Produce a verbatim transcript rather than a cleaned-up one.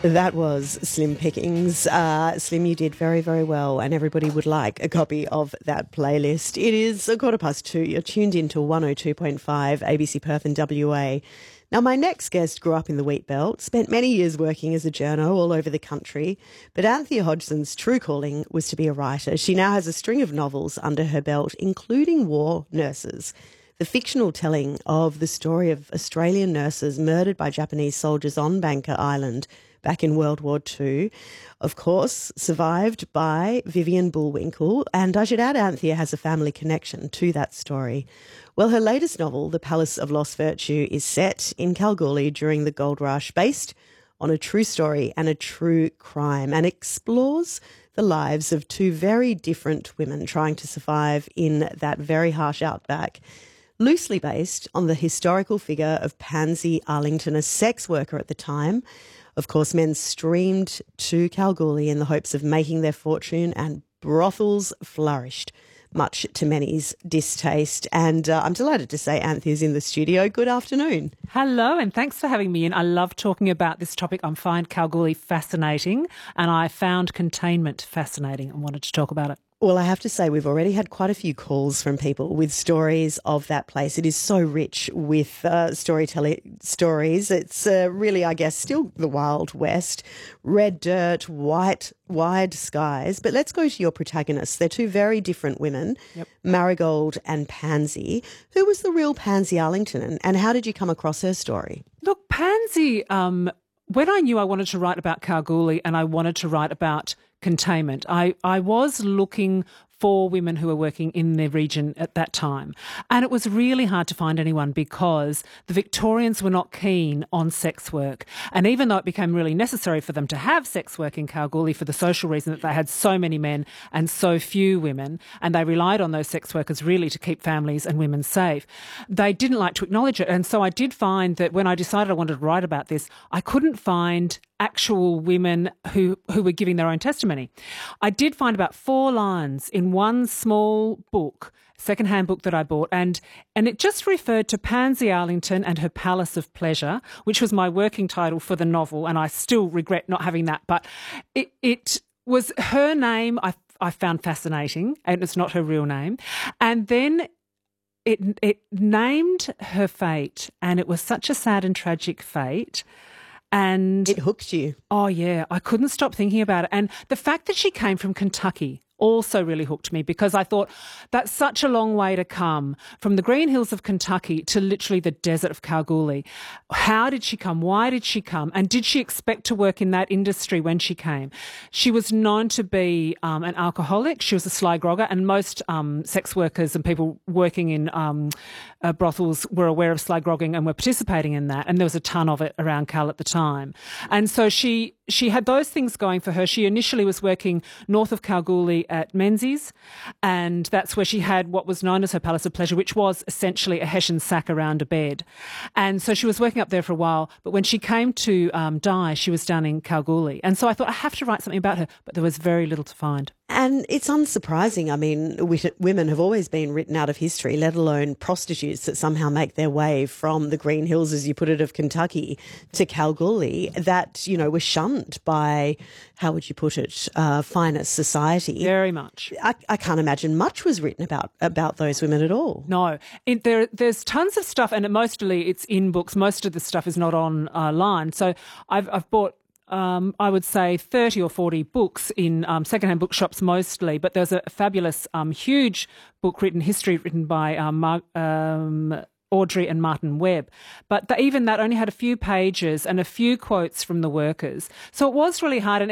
That was Slim Pickings. Uh, Slim, you did very, very well, and everybody would like a copy of that playlist. It is a quarter past two. You're tuned into one oh two point five A B C Perth and W A. Now, my next guest grew up in the wheat belt, spent many years working as a journo all over the country, but Anthea Hodgson's true calling was to be a writer. She now has a string of novels under her belt, including War Nurses, the fictional telling of the story of Australian nurses murdered by Japanese soldiers on Banker Island back in World War Two, of course, survived by Vivian Bullwinkle. And I should add, Anthea has a family connection to that story. Well, her latest novel, The Palace of Lost Virtue, is set in Kalgoorlie during the gold rush, based on a true story and a true crime, and explores the lives of two very different women trying to survive in that very harsh outback. Loosely based on the historical figure of Pansy Arlington, a sex worker at the time. Of course, men streamed to Kalgoorlie in the hopes of making their fortune, and brothels flourished, much to many's distaste. And uh, I'm delighted to say Anthea's in the studio. Good afternoon. Hello, and thanks for having me in. I love talking about this topic. I find Kalgoorlie fascinating, and I found containment fascinating and wanted to talk about it. Well, I have to say we've already had quite a few calls from people with stories of that place. It is so rich with uh, storytelling stories. It's uh, really, I guess, still the Wild West. Red dirt, white, wide skies. But let's go to your protagonists. They're two very different women, yep. Marigold and Pansy. Who was the real Pansy Arlington, and, and how did you come across her story? Look, Pansy, um, when I knew I wanted to write about Kalgoorlie and I wanted to write about containment, I, I was looking for women who were working in their region at that time. And it was really hard to find anyone because the Victorians were not keen on sex work. And even though it became really necessary for them to have sex work in Kalgoorlie for the social reason that they had so many men and so few women, and they relied on those sex workers really to keep families and women safe, they didn't like to acknowledge it. And so I did find that when I decided I wanted to write about this, I couldn't find actual women who, who were giving their own testimony. I did find about four lines in one small book, secondhand book that I bought, and and it just referred to Pansy Arlington and her Palace of Pleasure, which was my working title for the novel, and I still regret not having that. But it, it was her name I, I found fascinating, and it's not her real name. And then it it named her fate, and it was such a sad and tragic fate. And it hooked you. Oh, yeah. I couldn't stop thinking about it. And the fact that she came from Kentucky also really hooked me, because I thought that's such a long way to come from the green hills of Kentucky to literally the desert of Kalgoorlie. How did she come? Why did she come? And did she expect to work in that industry when she came? She was known to be um, an alcoholic. She was a sly grogger, and most um, sex workers and people working in um, uh, brothels were aware of sly grogging and were participating in that, and there was a ton of it around Cal at the time. And so she she had those things going for her. She initially was working north of Kalgoorlie at Menzies, and that's where she had what was known as her Palace of Pleasure, which was essentially a hessian sack around a bed. And so she was working up there for a while, but when she came to um, die, she was down in Kalgoorlie. And so I thought, I have to write something about her, but there was very little to find. And it's unsurprising. I mean, women have always been written out of history, let alone prostitutes that somehow make their way from the green hills, as you put it, of Kentucky to Kalgoorlie, that, you know, were shunned by, how would you put it, uh, finer society. Very much. I, I can't imagine much was written about about those women at all. No. It, there, there's tons of stuff, and mostly it's in books. Most of the stuff is not online. So I've, I've bought Um, I would say thirty or forty books in um, secondhand bookshops mostly, but there's a fabulous, um, huge book written, history written by um, Mar- um, Audrey and Martin Webb. But the, even that only had a few pages and a few quotes from the workers. So it was really hard. And